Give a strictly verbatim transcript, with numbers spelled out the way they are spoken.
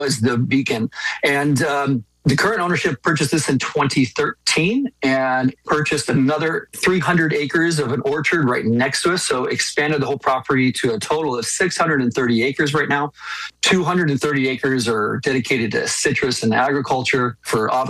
was the beacon. And um, the current ownership purchased this in twenty thirteen and purchased another three hundred acres of an orchard right next to us. So expanded the whole property to a total of six hundred thirty acres right now. two hundred thirty acres are dedicated to citrus and agriculture for